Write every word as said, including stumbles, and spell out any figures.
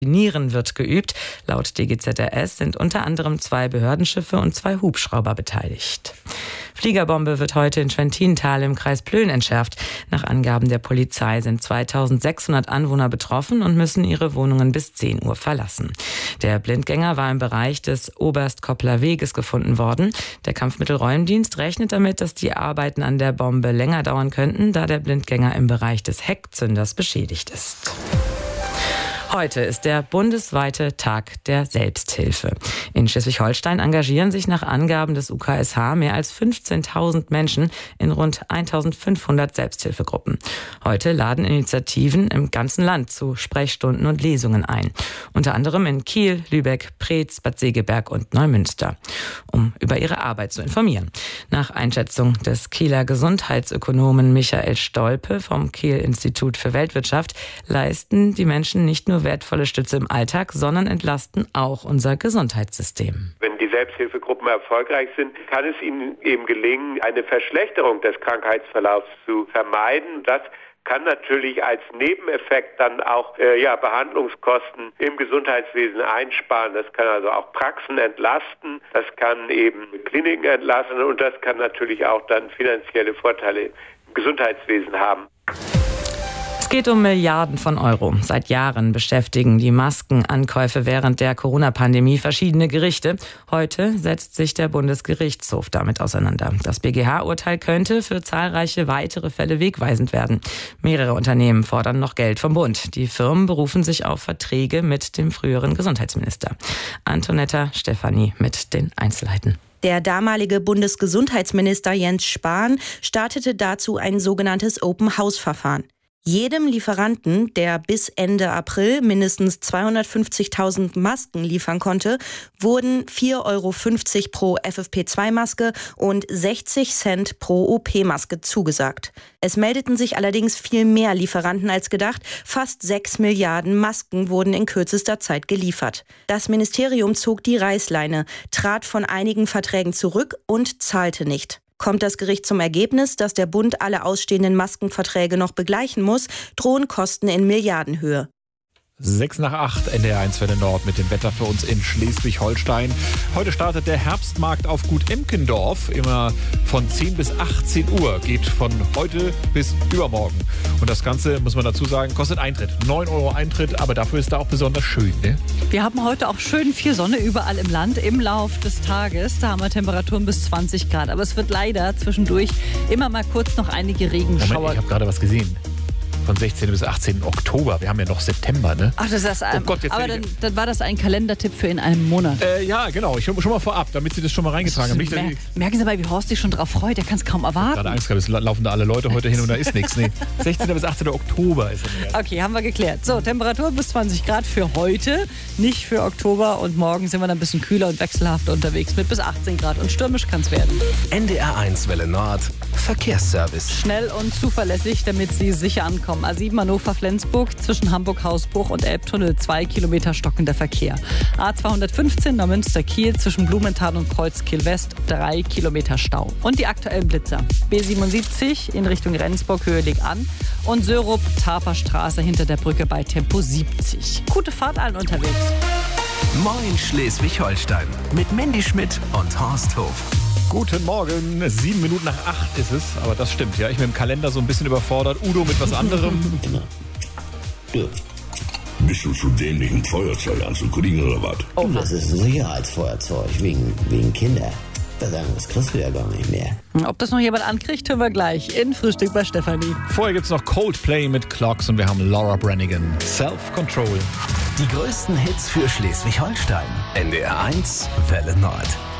Nieren wird geübt. Laut D G Z R S sind unter anderem zwei Behördenschiffe und zwei Hubschrauber beteiligt. Fliegerbombe wird heute in Schwentintal im Kreis Plön entschärft. Nach Angaben der Polizei sind zweitausendsechshundert Anwohner betroffen und müssen ihre Wohnungen bis zehn Uhr verlassen. Der Blindgänger war im Bereich des Oberstkoppler Weges gefunden worden. Der Kampfmittelräumdienst rechnet damit, dass die Arbeiten an der Bombe länger dauern könnten, da der Blindgänger im Bereich des Heckzünders beschädigt ist. Heute ist der bundesweite Tag der Selbsthilfe. In Schleswig-Holstein engagieren sich nach Angaben des U K S H mehr als fünfzehntausend Menschen in rund eintausendfünfhundert Selbsthilfegruppen. Heute laden Initiativen im ganzen Land zu Sprechstunden und Lesungen ein. Unter anderem in Kiel, Lübeck, Preetz, Bad Segeberg und Neumünster, um über ihre Arbeit zu informieren. Nach Einschätzung des Kieler Gesundheitsökonomen Michael Stolpe vom Kiel-Institut für Weltwirtschaft leisten die Menschen nicht nur wertvolle Stütze im Alltag, sondern entlasten auch unser Gesundheitssystem. Wenn die Selbsthilfegruppen erfolgreich sind, kann es ihnen eben gelingen, eine Verschlechterung des Krankheitsverlaufs zu vermeiden. Das kann natürlich als Nebeneffekt dann auch äh, ja, Behandlungskosten im Gesundheitswesen einsparen. Das kann also auch Praxen entlasten, das kann eben Kliniken entlasten und das kann natürlich auch dann finanzielle Vorteile im Gesundheitswesen haben. Es geht um Milliarden von Euro. Seit Jahren beschäftigen die Maskenankäufe während der Corona-Pandemie verschiedene Gerichte. Heute setzt sich der Bundesgerichtshof damit auseinander. Das B G H-Urteil könnte für zahlreiche weitere Fälle wegweisend werden. Mehrere Unternehmen fordern noch Geld vom Bund. Die Firmen berufen sich auf Verträge mit dem früheren Gesundheitsminister. Antonetta Stefani mit den Einzelheiten. Der damalige Bundesgesundheitsminister Jens Spahn startete dazu ein sogenanntes Open-House-Verfahren. Jedem Lieferanten, der bis Ende April mindestens zweihundertfünfzigtausend Masken liefern konnte, wurden vier Euro fünfzig pro F F P zwei Maske und sechzig Cent pro O P-Maske zugesagt. Es meldeten sich allerdings viel mehr Lieferanten als gedacht. Fast sechs Milliarden Masken wurden in kürzester Zeit geliefert. Das Ministerium zog die Reißleine, trat von einigen Verträgen zurück und zahlte nicht. Kommt das Gericht zum Ergebnis, dass der Bund alle ausstehenden Maskenverträge noch begleichen muss, drohen Kosten in Milliardenhöhe. Sechs nach acht, N D R eins Welle Nord mit dem Wetter für uns in Schleswig-Holstein. Heute startet der Herbstmarkt auf Gut Emkendorf, immer von zehn bis achtzehn Uhr, geht von heute bis übermorgen. Und das Ganze, muss man dazu sagen, kostet Eintritt. neun Euro Eintritt, aber dafür ist da auch besonders schön, ne? Wir haben heute auch schön viel Sonne überall im Land im Lauf des Tages. Da haben wir Temperaturen bis zwanzig Grad. Aber es wird leider zwischendurch immer mal kurz noch einige Regenschauer. Moment, ich habe gerade was gesehen. Von sechzehnten bis achtzehnten Oktober. Wir haben ja noch September, ne? Ach, das ist ein, oh Gott, jetzt aber dann, dann war das ein Kalendertipp für in einem Monat. Äh, ja, genau. Ich schon mal vorab, damit Sie das schon mal reingetragen haben. Nicht, Mer- merken Sie mal, wie Horst sich schon drauf freut. Der kann es kaum erwarten. Gerade Angst gehabt, es laufen da alle Leute heute hin und da ist nichts. Nee. sechzehnten bis achtzehnten Oktober ist es. Okay, haben wir geklärt. So, Temperatur bis zwanzig Grad für heute, nicht für Oktober. Und morgen sind wir dann ein bisschen kühler und wechselhafter unterwegs mit bis achtzehn Grad. Und stürmisch kann es werden. N D R eins Welle Nord, Verkehrsservice. Schnell und zuverlässig, damit Sie sicher ankommen. A sieben Hannover Flensburg zwischen Hamburg-Hausbruch und Elbtunnel, zwei Kilometer stockender Verkehr. A zweihundertfünfzehn Neumünster-Kiel zwischen Blumenthal und Kreuzkiel-West, drei Kilometer Stau. Und die aktuellen Blitzer. B siebenundsiebzig in Richtung Rendsburg, Höhe Leg an. Und Sörup-Taferstraße hinter der Brücke bei Tempo siebzig. Gute Fahrt allen unterwegs. Moin Schleswig-Holstein mit Mandy Schmidt und Horst Hof. Guten Morgen, sieben Minuten nach acht ist es, aber das stimmt, ja. Ich bin im Kalender so ein bisschen überfordert, Udo mit was anderem. Ja. Bist du zu dämlich, ein Feuerzeug anzukriegen oder was? Oh, das ist ein Sicherheitsfeuerzeug, wegen, wegen Kinder. Das kriegst du ja gar nicht mehr. Ob das noch jemand ankriegt, hören wir gleich in Frühstück bei Stefanie. Vorher gibt's noch Coldplay mit Clocks und wir haben Laura Branigan. Self-Control. Die größten Hits für Schleswig-Holstein. N D R eins Welle Nord.